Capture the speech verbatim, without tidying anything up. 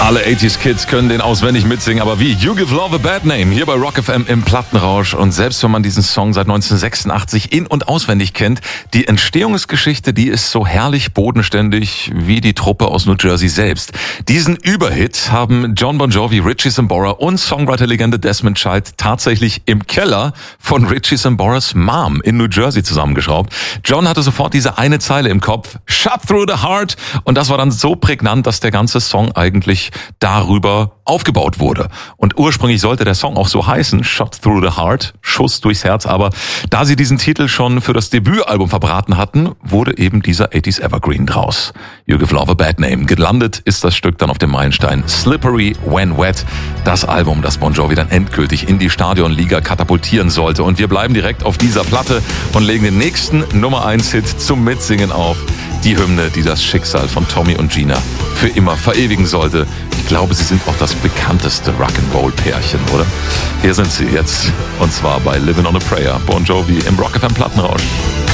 Alle achtziger Kids können den auswendig mitsingen, aber wie? You Give Love a Bad Name, hier bei Rock F M im Plattenrausch. Und selbst wenn man diesen Song seit neunzehnhundertsechsundachtzig in- und auswendig kennt, die Entstehungsgeschichte, die ist so herrlich bodenständig wie die Truppe aus New Jersey selbst. Diesen Überhit haben John Bon Jovi, Richie Sambora und Songwriter-Legende Desmond Child tatsächlich im Keller von Richie Samboras Mom in New Jersey zusammengeschraubt. John hatte sofort diese eine Zeile im Kopf, Shut Through the Heart, und das war dann so prägnant, dass der ganze Song eigentlich darüber aufgebaut wurde. Und ursprünglich sollte der Song auch so heißen, Shot Through the Heart, Schuss durchs Herz, aber da sie diesen Titel schon für das Debütalbum verbraten hatten, wurde eben dieser achtziger Evergreen draus. You Give Love a Bad Name. Gelandet ist das Stück dann auf dem Meilenstein Slippery When Wet, das Album, das Bon Jovi dann endgültig in die Stadionliga katapultieren sollte. Und wir bleiben direkt auf dieser Platte und legen den nächsten Nummer eins Hit zum Mitsingen auf. Die Hymne, die das Schicksal von Tommy und Gina für immer verewigen sollte. Ich glaube, sie sind auch das bekannteste Rock'n'Roll-Pärchen, oder? Hier sind sie jetzt, und zwar bei Livin' on a Prayer, Bon Jovi im Rock F M Plattenrausch.